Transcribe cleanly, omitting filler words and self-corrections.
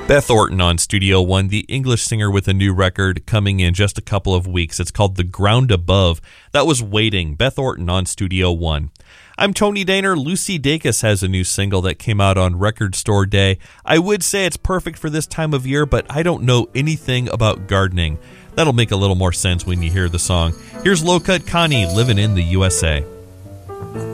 Beth Orton on Studio One, the English singer with a new record coming in just a couple of weeks. It's called The Ground Above. That was Waiting, Beth Orton on Studio One. I'm Tony Daner. Lucy Dacus has a new single that came out on Record Store Day. I would say it's perfect for this time of year, but I don't know anything about gardening. That'll make a little more sense when you hear the song. Here's Low Cut Connie, Living in the USA.